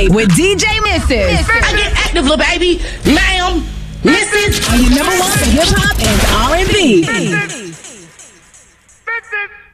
Escape with DJ Mrs. I get active, little baby. Ma'am, Mrs. Are you number one for hip hop and R&B? Mrs.